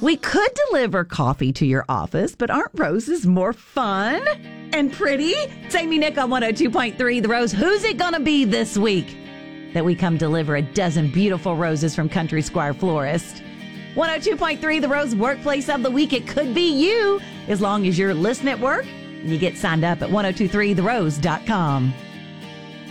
We could deliver coffee to your office, but aren't roses more fun and pretty? It's Amy Nick on 102.3 The Rose. Who's it going to be this week that we come deliver a dozen beautiful roses from Country Squire Florist? 102.3 The Rose Workplace of the Week. It could be you, as long as you're listening at work. You get signed up at 1023therose.com.